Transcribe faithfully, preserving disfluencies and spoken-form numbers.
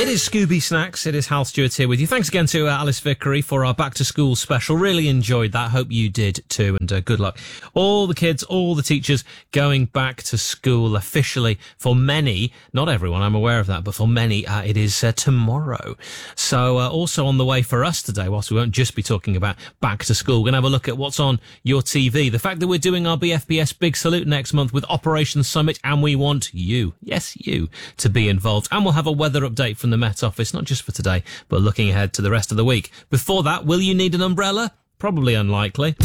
It is Scooby Snacks. It is Hal Stewart here with you. Thanks again to uh, Alice Vickery for our Back to School special. Really enjoyed that. Hope you did too. And uh, good luck. All the kids, all the teachers going back to school officially. For many, not everyone, I'm aware of that, but for many, uh, it is uh, tomorrow. So uh, also on the way for us today, whilst we won't just be talking about back to school, we're going to have a look at what's on your T V. The fact that we're doing our B F B S Big Salute next month with Operation Summit, and we want you, yes, you, to be involved. And we'll have a weather update from the Met Office, not just for today, but looking ahead to the rest of the week. Before that, will you need an umbrella? Probably unlikely.